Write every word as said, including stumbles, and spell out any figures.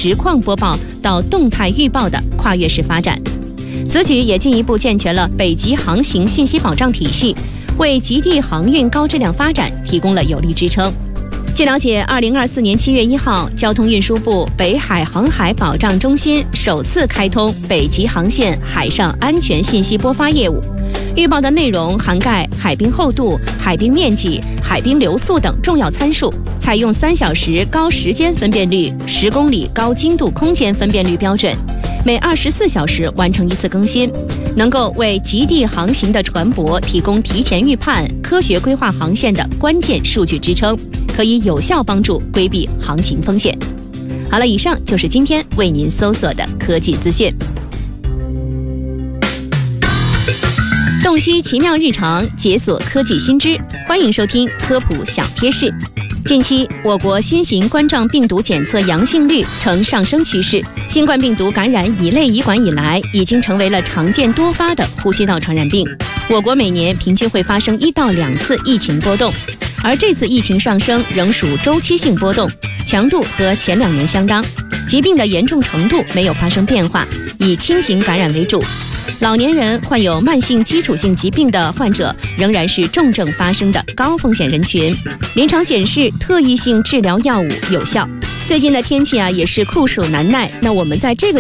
实况播报到动态预报的跨越式发展。此举也进一步健全了北极航行信息保障体系，为极地航运高质量发展提供了有力支撑。据了解，二零二四年七月一号，交通运输部北海航海保障中心首次开通北极航线海上安全信息播发业务。预报的内容涵盖海冰厚度、海冰面积、海冰流速等重要参数，采用三小时高时间分辨率、十公里高精度空间分辨率标准，每二十四小时完成一次更新，能够为极地航行的船舶提供提前预判、科学规划航线的关键数据支撑，可以有效帮助规避航行风险。好了，以上就是今天为您搜索的科技资讯。洞悉奇妙日常，解锁科技新知，欢迎收听科普小贴士。近期，我国新型冠状病毒检测阳性率呈上升趋势。新冠病毒感染乙类乙管以来，已经成为了常见多发的呼吸道传染病。我国每年平均会发生一到两次疫情波动，而这次疫情上升仍属周期性波动，强度和前两年相当，疾病的严重程度没有发生变化，以轻型感染为主。老年人、患有慢性基础性疾病的患者仍然是重症发生的高风险人群。临床显示，特异性治疗药物有效。最近的天气啊，也是酷暑难耐，那我们在这个